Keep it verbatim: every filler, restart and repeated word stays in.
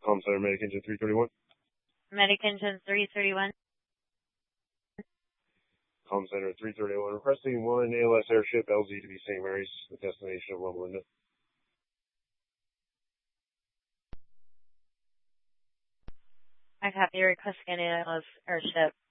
Com Center, Medic Engine three thirty-one. Medic Engine three thirty-one. Com Center three thirty-one, requesting one A L S airship L Z to be Saint Mary's, the destination of Loma Linda. I copy requesting an A L S airship